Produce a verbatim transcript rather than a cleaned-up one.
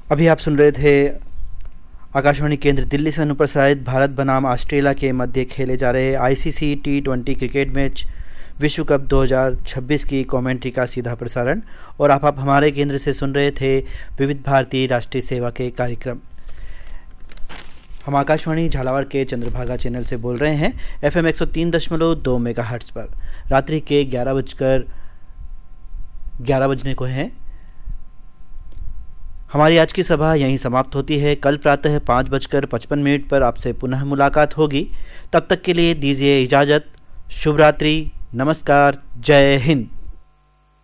अभी आप सुन रहे थे आकाशवाणी केंद्र दिल्ली से अनुप्रसारित भारत बनाम ऑस्ट्रेलिया के मध्य खेले जा रहे ICC T twenty cricket match विश्व कप दो हज़ार छब्बीस की कमेंट्री का सीधा प्रसारण। और आप, आप हमारे केंद्र से सुन रहे थे विविध भारती राष्ट्रीय सेवा के कार्यक्रम। हम आकाशवाणी झालावाड़ के चंद्रभागा चैनल से बोल रहे हैं एफ एम एक सौ तीन दशमलव दो मेगा हर्ट्स पर। रात्रि के ग्यारह बजकर ग्यारह बजने को हैं। हमारी आज की सभा यहीं समाप्त होती है। कल प्रातः पाँच बजकर पचपन मिनट पर आपसे पुनः मुलाकात होगी। तब तक के लिए दीजिए इजाज़त। शुभ रात्रि, नमस्कार, जय हिंद।